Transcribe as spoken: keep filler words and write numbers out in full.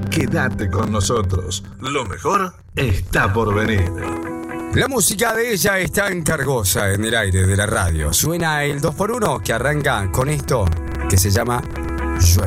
Quédate con nosotros. Lo mejor está por venir. La música de ella está encargosa en el aire de la radio. Suena el dos por uno que arranca con esto que se llama Llueve.